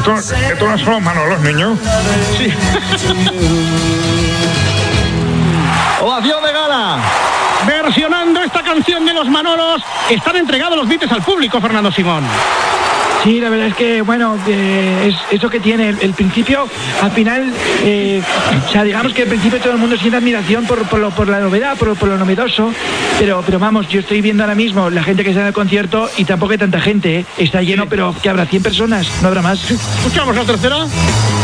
Esto no son los Manolos, niño. Sí. Ovación de gala. Versionando esta canción de los Manolos, están entregados los Beatles al público, Fernando Simón. Sí, la verdad es que, bueno, es eso que tiene el principio, al final, o sea, digamos que al principio todo el mundo siente admiración por la novedad, por lo novedoso, pero vamos, yo estoy viendo ahora mismo la gente que está en el concierto y tampoco hay tanta gente, está lleno, pero que habrá 100 personas, no habrá más. Escuchamos la tercera.